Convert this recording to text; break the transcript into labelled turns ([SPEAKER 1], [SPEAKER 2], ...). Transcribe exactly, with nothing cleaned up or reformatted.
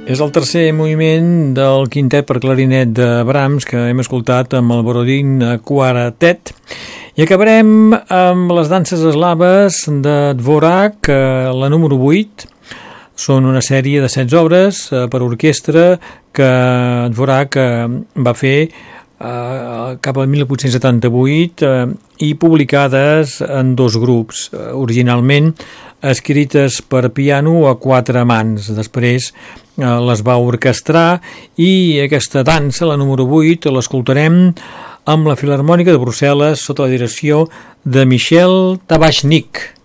[SPEAKER 1] És el tercer moviment del quintet per clarinet de Brahms que hem escoltat amb el Borodin Quartet. I acabarem amb les danses eslaves de Dvořák, la número vuit. Són una sèrie de setze obres per orquestra que Dvořák va fer cap al mil vuit-cents setanta-vuit i publicades en dos grups, originalment escrites per piano a quatre mans. Després les va orquestrar i aquesta dansa, la número vuit, l'escoltarem amb la Filharmònica de Brussel·les sota la direcció de Michel Tabachnik.